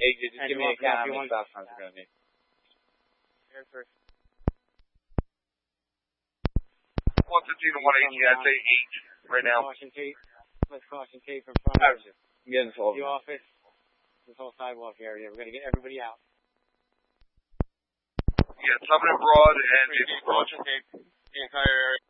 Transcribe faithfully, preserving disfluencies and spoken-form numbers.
Hey, just And give you me a want- count yeah, how if you many want- stop signs we're going to need. one fifteen to one eighteen, I'd say eight right now. Caution tape. Let's caution tape from front of I'm getting told. the office. This whole sidewalk area. We're going to get everybody out. Yeah, Tubman and Broad and Jason Broad. Caution tape the entire area.